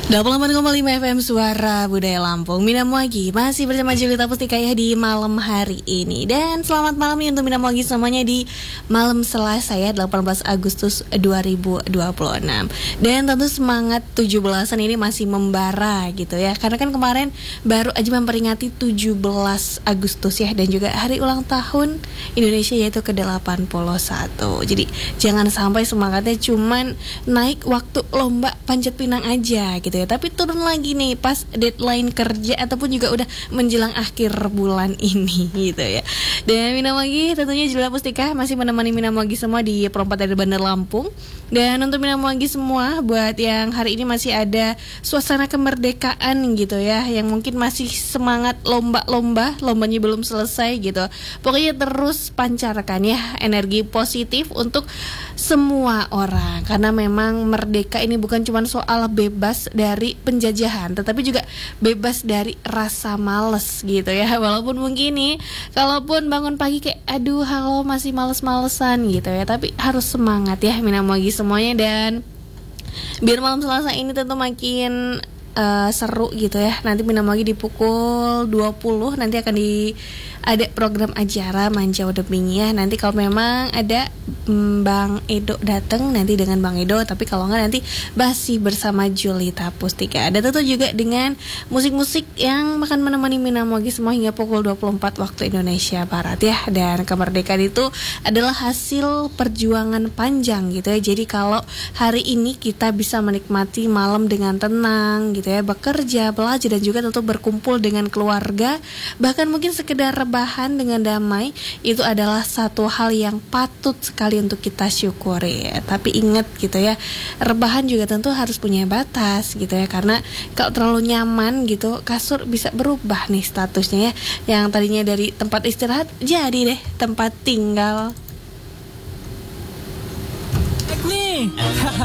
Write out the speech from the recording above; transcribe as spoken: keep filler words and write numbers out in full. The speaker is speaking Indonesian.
delapan puluh delapan koma lima F M Suara Budaya Lampung. Mina Muagi masih bersama Julita Pustikaya di malam hari ini. Dan selamat malam nih untuk Mina Muagi semuanya di malam Selasa ya, delapan belas Agustus dua ribu dua puluh enam. Dan tentu semangat tujuh belasan ini masih membara gitu ya, karena kan kemarin baru aja memperingati tujuh belas Agustus ya, dan juga hari ulang tahun Indonesia yaitu ke delapan puluh satu. Jadi jangan sampai semangatnya cuman naik waktu lomba panjat pinang aja gitu ya, tapi turun lagi nih pas deadline kerja ataupun juga udah menjelang akhir bulan ini gitu ya. Dan Mina Muagi tentunya Julita Pustika masih menemani Mina Muagi semua di perempat dari Bandar Lampung. Dan untuk Mina Muagi semua buat yang hari ini masih ada suasana kemerdekaan gitu ya, yang mungkin masih semangat lomba-lomba, lombanya belum selesai gitu, pokoknya terus pancarkan ya energi positif untuk semua orang, karena memang merdeka ini bukan cuma soal bebas dari penjajahan, tetapi juga bebas dari rasa males gitu ya. Walaupun mungkin nih, kalaupun bangun pagi kayak aduh halo masih males-malesan gitu ya, tapi harus semangat ya Mina Muagi semuanya. Dan biar malam Selasa ini tentu makin uh, seru gitu ya, nanti Mina Muagi di pukul dua puluh nanti akan di ada program acara Manja Udeping ya. Nanti kalau memang ada mm, Bang Edo datang nanti dengan Bang Edo, tapi kalau enggak nanti masih bersama Julita Pustika. Ada tentu juga dengan musik-musik yang akan menemani Mina Muagi semua hingga pukul dua puluh empat waktu Indonesia Barat ya. Dan kemerdekaan itu adalah hasil perjuangan panjang gitu ya. Jadi kalau hari ini kita bisa menikmati malam dengan tenang gitu ya, bekerja, belajar, dan juga tentu berkumpul dengan keluarga, bahkan mungkin sekedar rebahan dengan damai, itu adalah satu hal yang patut sekali untuk kita syukuri ya. Tapi ingat gitu ya, rebahan juga tentu harus punya batas gitu ya, karena kalau terlalu nyaman gitu, kasur bisa berubah nih statusnya ya, yang tadinya dari tempat istirahat jadi deh tempat tinggal. Nih